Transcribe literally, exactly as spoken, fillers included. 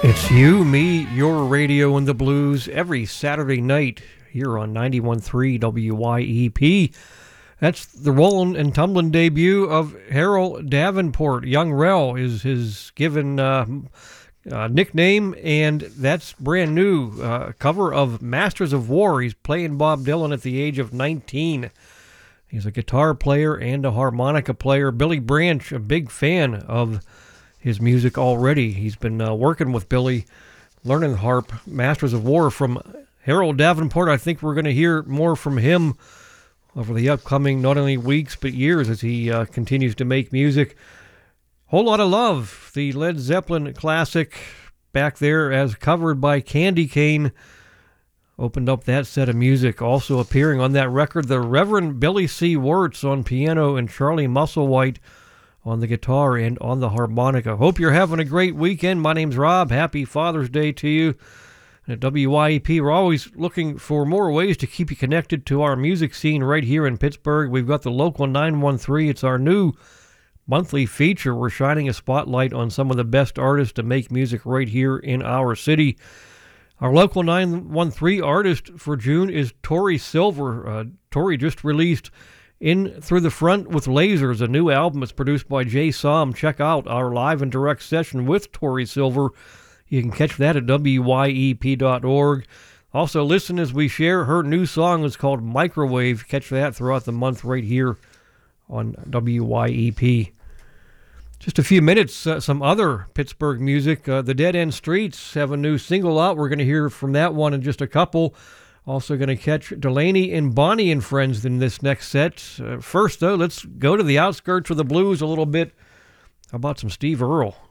It's you, me, your radio, and the blues every Saturday night here on ninety-one point three W Y E P. That's the rollin' and tumblin' debut of Harold Davenport. Young Rel is his given uh, uh, nickname, and that's brand new. Uh, cover of Masters of War. He's playing Bob Dylan at the age of nineteen. He's a guitar player and a harmonica player. Billy Branch, a big fan of his music already. He's been uh, working with Billy, learning the harp. Masters of War from Harold Davenport. I think we're going to hear more from him over the upcoming not only weeks but years as he uh, continues to make music. Whole Lot of Love, the Led Zeppelin classic, back there as covered by Candy Cane, opened up that set of music. Also appearing on that record, the Reverend Billy C. Wirtz on piano and Charlie Musselwhite on the guitar and on the harmonica. Hope you're having a great weekend. My name's Rob. Happy Father's Day to you. And at W Y E P, we're always looking for more ways to keep you connected to our music scene right here in Pittsburgh. We've got the Local nine one three. It's our new monthly feature. We're shining a spotlight on some of the best artists to make music right here in our city. Our Local nine one three artist for June is Tori Silver. Uh, Tori just released In Through the Front with Lasers, a new album. It's produced by Jay Som. Check out our live and direct session with Tori Silver. You can catch that at W Y E P dot org. Also, listen as we share. Her new song is called Microwave. Catch that throughout the month right here on W Y E P. Just a few minutes, uh, some other Pittsburgh music. Uh, the Dead End Streets have a new single out. We're going to hear from that one in just a couple. Also going to catch Delaney and Bonnie and Friends in this next set. Uh, first, though, let's go to the outskirts of the blues a little bit. How about some Steve Earle?